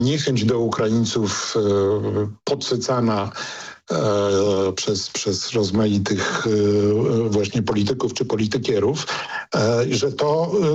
niechęć do Ukraińców podsycana przez rozmaitych właśnie polityków czy politykierów, że to